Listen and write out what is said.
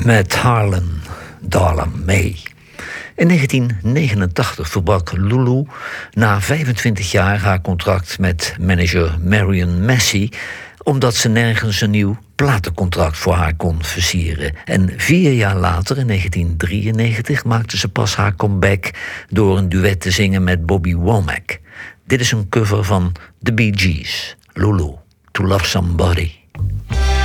met Harlan Darla May. In 1989 verbrak Lulu na 25 jaar haar contract met manager Marion Massey, omdat ze nergens een nieuw platencontract voor haar kon versieren. En 4 jaar later, in 1993, maakte ze pas haar comeback door een duet te zingen met Bobby Womack. Dit is een cover van The Bee Gees, Lulu, To Love Somebody.